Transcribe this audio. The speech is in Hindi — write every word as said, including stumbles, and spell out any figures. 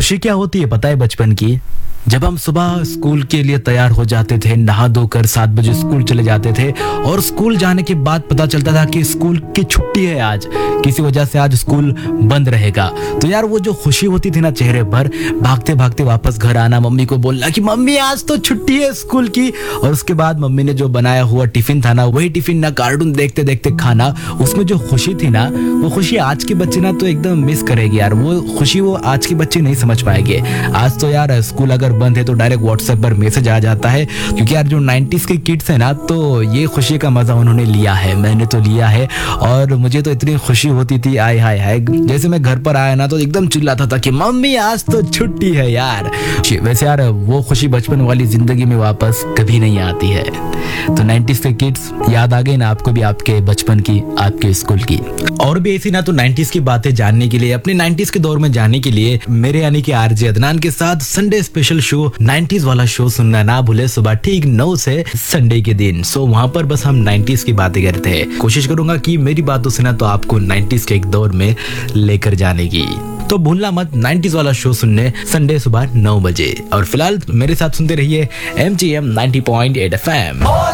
खुशी क्या होती है पता है बचपन की? जब हम सुबह स्कूल के लिए तैयार हो जाते थे, नहा धोकर सात बजे स्कूल चले जाते थे और स्कूल जाने के बाद पता चलता था कि स्कूल की छुट्टी है, आज किसी वजह से आज स्कूल बंद रहेगा। तो यार वो जो खुशी होती थी ना चेहरे पर, भागते भागते वापस घर आना, मम्मी को बोलना कि मम्मी आज तो छुट्टी है स्कूल की, और उसके बाद मम्मी ने जो बनाया हुआ टिफिन था ना, वही टिफिन ना कार्टून देखते देखते खाना, उसमें जो खुशी थी ना, वो खुशी आज के बच्चे ना तो एकदम मिस करेगी यार। वो खुशी वो आज के बच्चे नहीं समझ पाएंगे। आज तो यार स्कूल अगर बंद है तो डायरेक्ट व्हाट्सएप पर मैसेज आ जाता है, क्योंकि यार जो नाइंटीज़ के किड्स है ना, तो ये खुशी का मजा उन्होंने लिया है, मैंने तो लिया है। और मुझे तो इतनी खुशी होती थी, आय हाय हाय, जैसे मैं घर पर आया ना तो एकदम चिल्लाता था कि मम्मी आज तो छुट्टी है यार। वैसे यार वो खुशी बचपन वाली जिंदगी में वापस कभी नहीं आती है। तो नाइंटीज़ के किड्स याद आ गई ना आपको भी आपके बचपन की, आपके स्कूल की। और भी ऐसी ना तो नाइंटीज़ की बातें जानने के लिए, अपने नाइंटीज़ के दौर में जानने के लिए मेरे यानी कि आरजे अदनान के साथ संडे स्पेशल शो नाइंटीज़ वाला शो सुनना ना भूले, सुबह ठीक नौ से संडे के दिन। सो वहां पर बस हम नाइंटीज़ की बातें करते हैं। कोशिश करूंगा कि मेरी बातों से ना तो आपको नाइंटीज़ के एक दौर में लेकर जाने की। तो भूलना मत नाइंटीज़ वाला शो सुनने संडे सुबह नौ बजे। और फिलहाल मेरे साथ सुनते रहिए M G M ninety point eight F M.